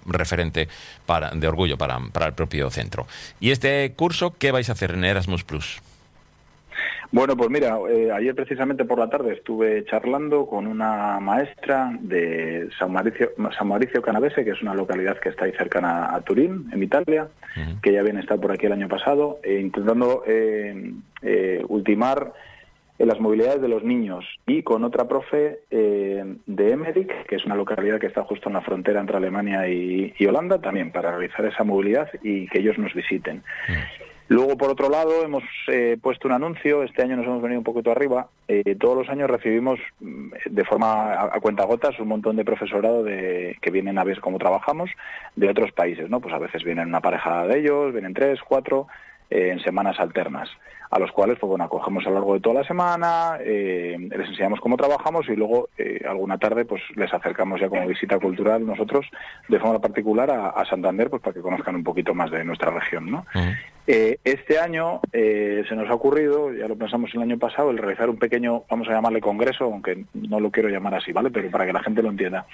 referente de orgullo para el propio centro. ¿Y este curso qué vais a hacer en Erasmus Plus? Bueno, pues mira, ayer precisamente por la tarde estuve charlando con una maestra de San Mauricio Canavese, que es una localidad que está ahí cercana a Turín, en Italia, que ya viene a estar por aquí el año pasado, intentando ultimar las movilidades de los niños, y con otra profe de Emmerik, que es una localidad que está justo en la frontera entre Alemania y Holanda, también para realizar esa movilidad y que ellos nos visiten. Luego, por otro lado, hemos puesto un anuncio. Este año nos hemos venido un poquito arriba. Todos los años recibimos de forma a cuentagotas un montón de profesorado que vienen a ver cómo trabajamos de otros países, ¿no? Pues a veces vienen una pareja de ellos, vienen 3, 4, en semanas alternas, a los cuales pues bueno, acogemos a lo largo de toda la semana, les enseñamos cómo trabajamos y luego alguna tarde pues les acercamos ya como visita cultural nosotros de forma particular a Santander, pues para que conozcan un poquito más de nuestra región, ¿no? Este año se nos ha ocurrido, ya lo pensamos el año pasado, el realizar un pequeño, vamos a llamarle congreso, aunque no lo quiero llamar así, ¿vale? Pero para que la gente lo entienda.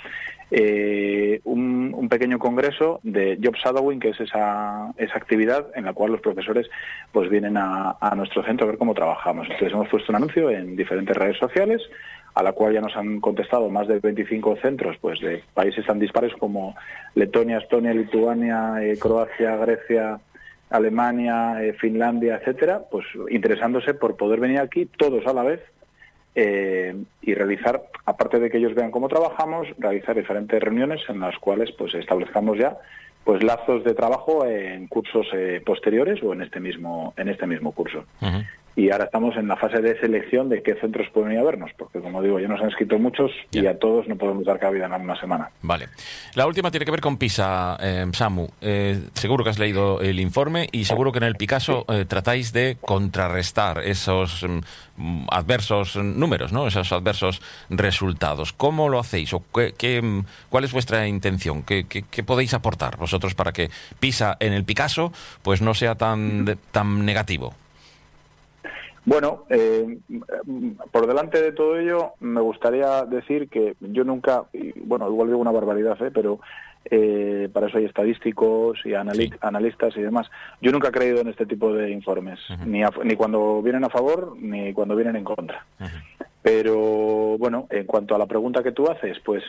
Un pequeño congreso de Job Shadowing, que es esa actividad en la cual los profesores pues vienen a nuestro centro a ver cómo trabajamos. Entonces hemos puesto un anuncio en diferentes redes sociales, a la cual ya nos han contestado más de 25 centros pues de países tan dispares como Letonia, Estonia, Lituania, Croacia, Grecia, Alemania, Finlandia, etcétera, pues interesándose por poder venir aquí todos a la vez y realizar, aparte de que ellos vean cómo trabajamos, realizar diferentes reuniones en las cuales pues establezcamos ya pues lazos de trabajo en cursos posteriores o en este mismo curso. Y ahora estamos en la fase de selección de qué centros pueden ir a vernos, porque como digo, ya nos han escrito muchos y a todos no podemos dar cabida en la misma semana. Vale. La última tiene que ver con PISA, Samu. Seguro que has leído el informe y seguro que en el Picasso tratáis de contrarrestar esos adversos números, ¿no? Esos adversos resultados. ¿Cómo lo hacéis? ¿O cuál es vuestra intención? ¿Qué podéis aportar vosotros para que PISA en el Picasso pues no sea tan negativo? Bueno, por delante de todo ello, me gustaría decir que yo nunca, bueno, igual digo una barbaridad, pero para eso hay estadísticos y analistas y demás. Yo nunca he creído en este tipo de informes, ni cuando vienen a favor, ni cuando vienen en contra. Pero, bueno, en cuanto a la pregunta que tú haces, pues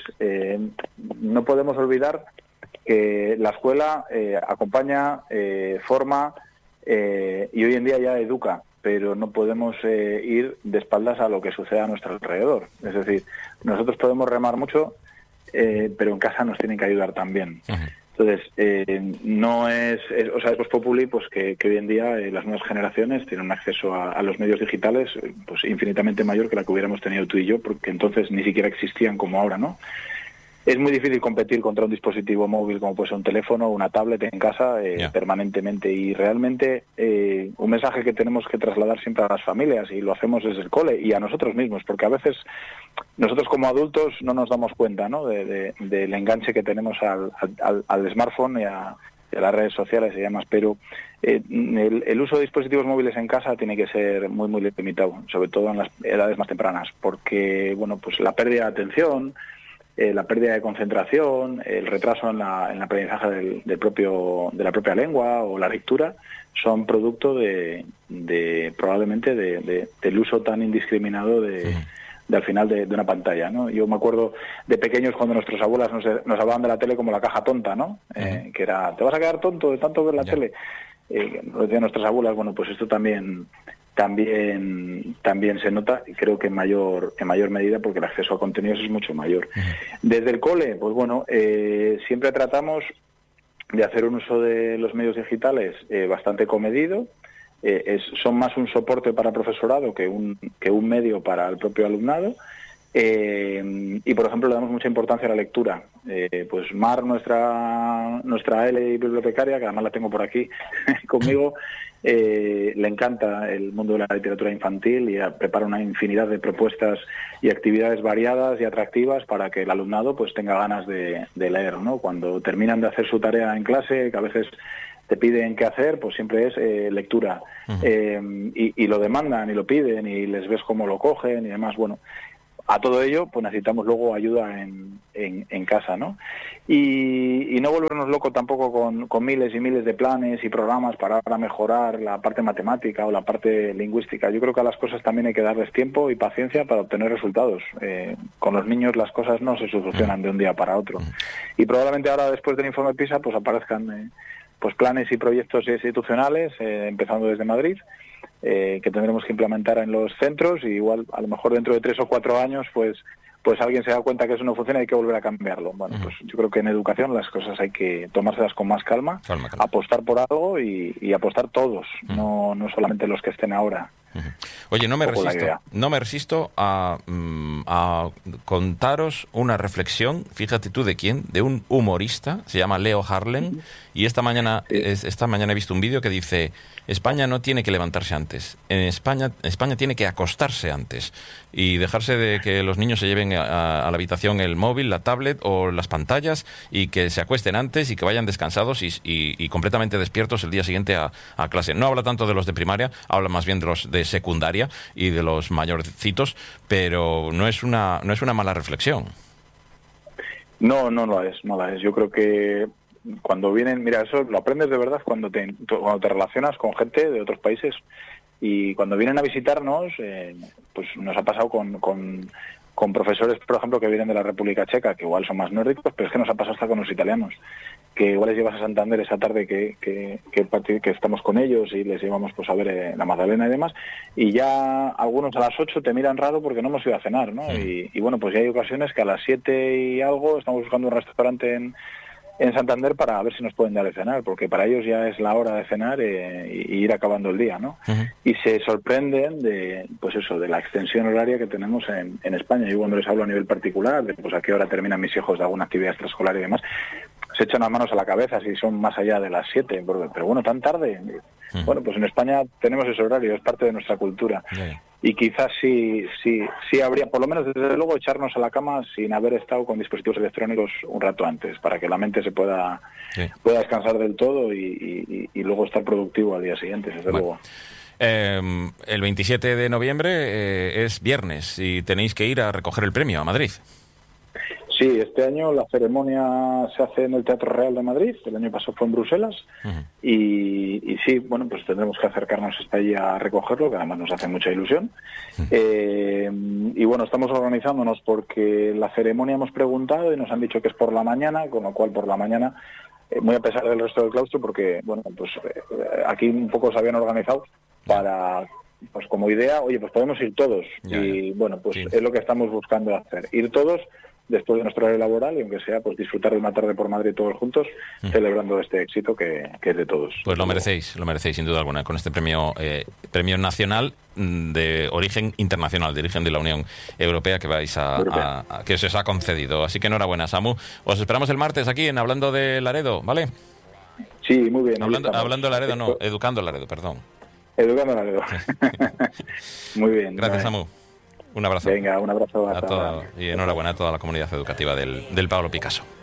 no podemos olvidar que la escuela acompaña, forma y hoy en día ya educa, pero no podemos ir de espaldas a lo que sucede a nuestro alrededor. Es decir, nosotros podemos remar mucho, pero en casa nos tienen que ayudar también. Entonces, no es pues populi, pues que hoy en día las nuevas generaciones tienen un acceso a los medios digitales pues infinitamente mayor que la que hubiéramos tenido tú y yo, porque entonces ni siquiera existían como ahora, ¿no? Es muy difícil competir contra un dispositivo móvil como puede ser un teléfono o una tablet en casa permanentemente, y realmente un mensaje que tenemos que trasladar siempre a las familias, y lo hacemos desde el cole y a nosotros mismos, porque a veces nosotros como adultos no nos damos cuenta, ¿no? del enganche que tenemos al smartphone y a las redes sociales y demás, pero el uso de dispositivos móviles en casa tiene que ser muy muy limitado, sobre todo en las edades más tempranas, porque bueno, pues la pérdida de atención, la pérdida de concentración, el retraso en el aprendizaje de la propia lengua o la lectura son producto probablemente del uso tan indiscriminado al final de una pantalla, ¿no? Yo me acuerdo de pequeños cuando nuestros abuelas nos hablaban de la tele como la caja tonta, ¿no? Que era, te vas a quedar tonto de tanto ver la tele. Lo decían nuestras abuelas. Bueno, pues esto también se nota, y creo que en mayor medida, porque el acceso a contenidos es mucho mayor. Desde el cole, pues bueno, siempre tratamos de hacer un uso de los medios digitales bastante comedido. Son más un soporte para profesorado que un medio para el propio alumnado. Y por ejemplo le damos mucha importancia a la lectura. Pues Mar, nuestra L bibliotecaria, que además la tengo por aquí conmigo, le encanta el mundo de la literatura infantil y prepara una infinidad de propuestas y actividades variadas y atractivas para que el alumnado pues tenga ganas de leer, ¿no? Cuando terminan de hacer su tarea en clase, que a veces te piden qué hacer, pues siempre es lectura. Y lo demandan y lo piden y les ves cómo lo cogen y demás. Bueno, a todo ello, pues necesitamos luego ayuda en casa, ¿no? Y no volvernos locos tampoco con miles y miles de planes y programas para mejorar la parte matemática o la parte lingüística. Yo creo que a las cosas también hay que darles tiempo y paciencia para obtener resultados. Con los niños las cosas no se solucionan de un día para otro. Y probablemente ahora, después del informe PISA, pues aparezcan pues planes y proyectos institucionales, empezando desde Madrid, que tendremos que implementar en los centros, y igual a lo mejor dentro de 3 o 4 años pues alguien se da cuenta que eso no funciona y hay que volver a cambiarlo. Bueno, pues yo creo que en educación las cosas hay que tomárselas con más calma. Apostar por algo y apostar todos, no solamente los que estén ahora. Oye, no me resisto a contaros una reflexión, fíjate tú de quién, de un humorista, se llama Leo Harlem, y esta mañana he visto un vídeo que dice: España no tiene que levantarse antes, España tiene que acostarse antes y dejarse de que los niños se lleven a la habitación el móvil, la tablet o las pantallas, y que se acuesten antes y que vayan descansados y completamente despiertos el día siguiente a clase. No habla tanto de los de primaria, habla más bien de los de secundaria y de los mayorcitos, pero no es una mala reflexión. No la es. Yo creo que cuando vienen, mira, eso lo aprendes de verdad cuando te relacionas con gente de otros países, y cuando vienen a visitarnos, pues nos ha pasado con profesores, por ejemplo, que vienen de la República Checa, que igual son más nórdicos, pero es que nos ha pasado hasta con los italianos, que igual les llevas a Santander esa tarde que estamos con ellos y les llevamos pues a ver la Magdalena y demás, y ya algunos a las 8 te miran raro porque no hemos ido a cenar, ¿no? Y bueno, pues ya hay ocasiones que a las 7 y algo estamos buscando un restaurante en Santander para ver si nos pueden dar de cenar, porque para ellos ya es la hora de cenar y ir acabando el día, ¿no? Y se sorprenden de la extensión horaria que tenemos en España. Yo cuando les hablo a nivel particular, de pues a qué hora terminan mis hijos de alguna actividad extraescolar y demás, se echan las manos a la cabeza si son más allá de las 7, pero bueno, tan tarde. Bueno, pues en España tenemos ese horario, es parte de nuestra cultura. Y quizás sí habría, por lo menos desde luego, echarnos a la cama sin haber estado con dispositivos electrónicos un rato antes, para que la mente se pueda descansar del todo y luego estar productivo al día siguiente, desde luego. El 27 de noviembre es viernes y tenéis que ir a recoger el premio a Madrid. Sí, este año la ceremonia se hace en el Teatro Real de Madrid, el año pasado fue en Bruselas, y sí, bueno, pues tendremos que acercarnos hasta allí a recogerlo, que además nos hace mucha ilusión. Y bueno, estamos organizándonos porque la ceremonia hemos preguntado y nos han dicho que es por la mañana, con lo cual por la mañana, muy a pesar del resto del claustro, porque bueno, pues aquí un poco se habían organizado para... Pues como idea, oye, pues podemos ir todos. Bueno, pues es lo que estamos buscando hacer. Ir todos después de nuestro horario laboral y aunque sea pues disfrutar de una tarde por Madrid todos juntos, celebrando este éxito que es de todos. Pues lo merecéis sin duda alguna, con este premio nacional de origen internacional, de origen de la Unión Europea que que se os ha concedido. Así que enhorabuena, Samu. Os esperamos el martes aquí en Hablando de Laredo, ¿vale? Sí, muy bien. Hablando de Laredo, no, Educando Laredo, perdón. Educando Laredo. Muy bien. Gracias, Samu. Un abrazo. Venga, un abrazo a todos y enhorabuena a toda la comunidad educativa del Pablo Picasso.